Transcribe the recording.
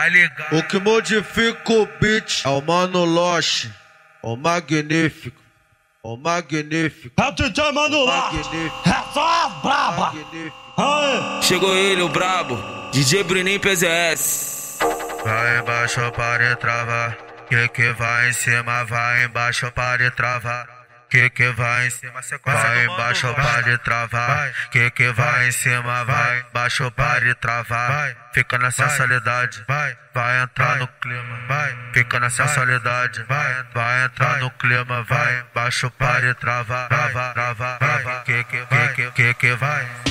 tá ligado? O que modifica o beat é o Mano Loche, o magnífico, o magnífico. É o DJ Mano Loche, é só as braba. Chegou ele, o brabo, DJ Bruninho PZS. Vai embaixo para travar, que vai em cima, vai embaixo para travar. Que vai em cima, vai embaixo para travar. Que vai em cima, vai embaixo para travar. Fica na sensualidade, vai entrar no clima, fica na sensualidade, vai entrar no clima, vai embaixo para travar, que vai.